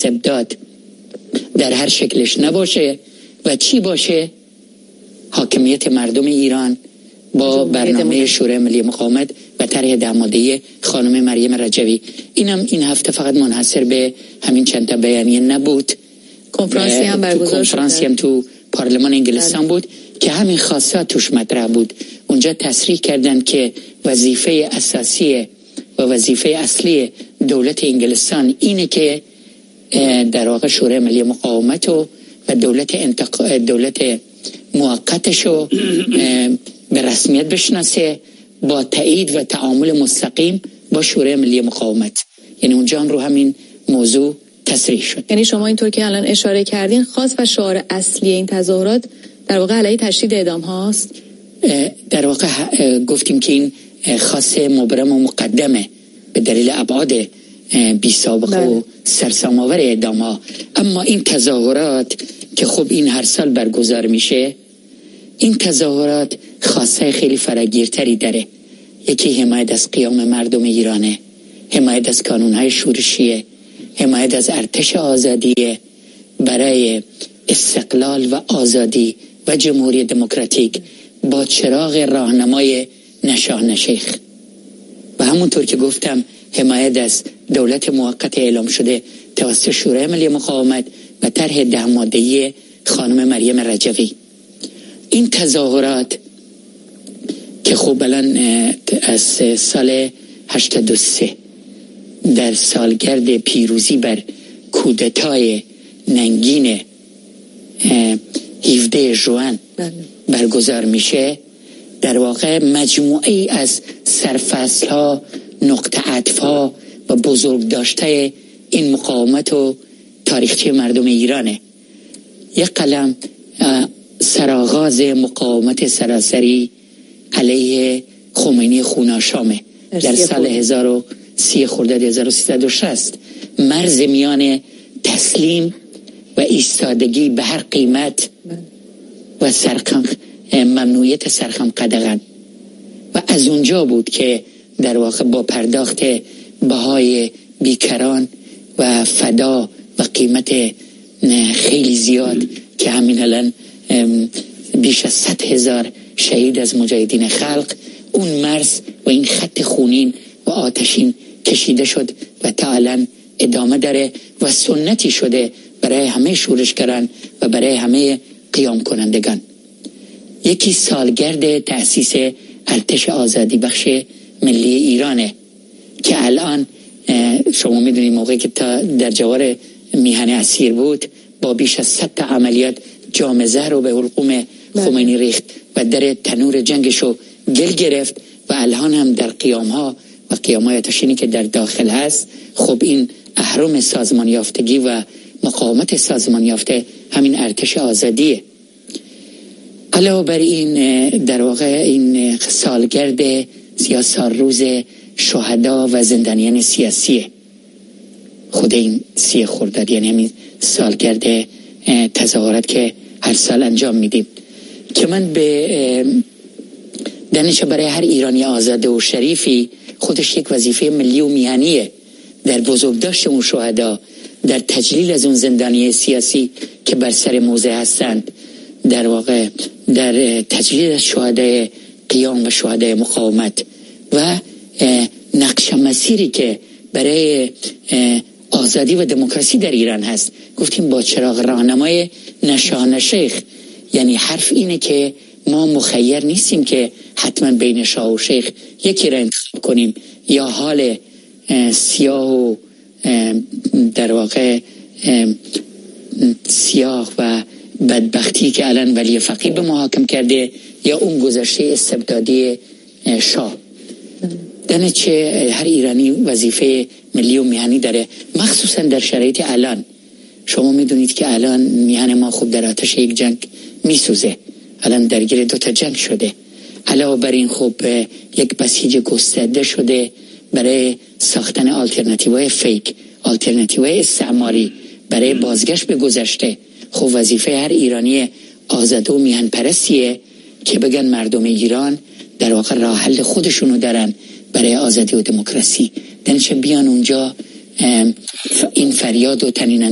استبداد در هر شکلش نباشه و چی باشه؟ حاکمیت مردم ایران با برنامه شورای ملی مقاومت و طرح 10 ماده‌ای خانم مریم رجوی. اینم این هفته فقط منحصر به همین چند تا بیانیه نبود، کنفرانسی هم برگزار شد، کنفرانسی هم تو پارلمان انگلستان بود که همین خاصیت توش مطرح بود. اونجا تصریح کردن که وظیفه اساسی و وظیفه اصلی دولت انگلستان اینه که در واقع شورای ملی مقاومت و دولت موقتشو به رسمیت بشناسه با تایید و تعامل مستقیم با شورای ملی مقاومت. یعنی اونجا هم رو همین موضوع تصریح شد. یعنی شما اینطور که الان اشاره کردین خاص و شعار اصلی این تظاهرات در واقع علیه تشدید اعدام هاست؟ در واقع گفتیم که این خاص مبرم و مقدمه به دلیل ابعاد بی سابقه و سرسام‌آور اعدام ها. اما این تظاهرات که خب این هر سال برگزار میشه، این تظاهرات خاصه خیلی فراگیرتری داره. یکی حمایت از قیام مردم ایرانه، حمایت از کانونهای شورشیه، حمایت از ارتش آزادیه برای استقلال و آزادی و جمهوری دموکراتیک با چراغ راهنمای نشان شیخ و همونطور که گفتم حمایت از دولت موقت اعلام شده توسط شورای ملی مقاومت و طرح 10 ماده‌ای خانم مریم رجوی. این تظاهرات که خب الان از سال 83 در سالگرد پیروزی بر کودتای ننگین 17 ژوئن برگزار میشه، در واقع مجموعی از سرفصل‌ها، نقطه عطف‌ها و بزرگ داشته این مقاومت و تاریخچه مردم ایرانه. یک قلم سرآغاز مقاومت سراسری علیه خمینی خوناشامه در سال 1030 خرداد 1360. مرز میان تسلیم و ایستادگی به هر قیمت و ممنوعیت سرخم قدغن و از اونجا بود که در واقع با پرداخت بهای بیکران و فدا و قیمت خیلی زیاد که همین الان بیش از 100,000 شهید از مجاهدین خلق، اون مرز و این خط خونین و آتشین کشیده شد و تا الان ادامه داره و سنتی شده برای همه شورشگران و برای همه قیام کنندگان. یکی سالگرد تأسیس ارتش آزادی بخش ملی ایرانه که الان شما میدونید موقعی که تا در جوار میهن اسیر بود با بیش از 100 تا عملیات جام زهر رو به حلقوم خمینی ریخت و در تنور جنگشو گل گرفت و الان هم در قیام‌ها و قیام‌های آتشینی که در داخل هست. خب این اهرم سازمان یافتگی و مقاومت سازمان یافته همین ارتش آزادیه. علاوه بر این در واقع این سالگرد یا سالروز شهدا و زندانیان سیاسیه. خود این 30 خرداد یعنی همین سالگرد تظاهرات که هر سال انجام میدیم که من به دانش برای هر ایرانی آزاده و شریفی خودش یک وظیفه ملی و میهنیه در بزرگداشت اون شهدا، در تجلیل از اون زندانی سیاسی که بر سر موضع هستند، در واقع در تجلیل از شهدای قیام و شهدای مقاومت و نقش مسیری که برای آزادی و دموکراسی در ایران هست. گفتیم با چراغ راهنمای نشان شیخ، یعنی حرف اینه که ما مخیر نیستیم که حتما بین شاه و شیخ یکی را انتخاب کنیم یا حال سیاه و در واقع سیاه و بدبختی که الان ولی فقیه به محاکم کرده یا اون گذشته استبدادی شاه. دانه چه هر ایرانی وظیفه ملی و میهنی داره، مخصوصا در شرایط الان. شما میدونید که الان میهن ما خوب در آتش یک جنگ میسوزه، الان درگیر 2 تا جنگ شده. علاوه بر این خب یک بسیج گسترده شده برای ساختن آلترناتیوهای فیک، آلترناتیوهای استعماری برای بازگشت به گذشته. خب وظیفه هر ایرانی آزاده و میهن پرستیه که بگن مردم ایران در واقع راه حل خودشونو دارن برای آزادی و دموکراسی. دنچه بیان اونجا این فریاد و تنین